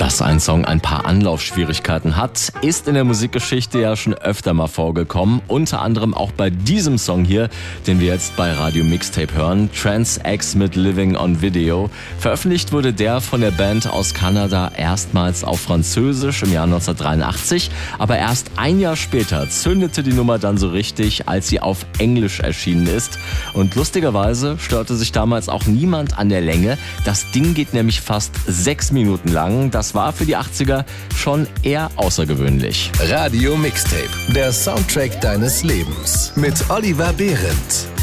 Dass ein Song ein paar Anlaufschwierigkeiten hat, ist in der Musikgeschichte ja schon öfter mal vorgekommen. Unter anderem auch bei diesem Song hier, den wir jetzt bei Radio Mixtape hören. Trans X mit Living on Video. Veröffentlicht wurde der von der Band aus Kanada erstmals auf Französisch im Jahr 1983. Aber erst ein Jahr später zündete die Nummer dann so richtig, als sie auf Englisch erschienen ist. Und lustigerweise störte sich damals auch niemand an der Länge. Das Ding geht nämlich fast 6 Minuten lang. Das war für die 80er schon eher außergewöhnlich. Radio Mixtape, der Soundtrack deines Lebens mit Oliver Behrendt.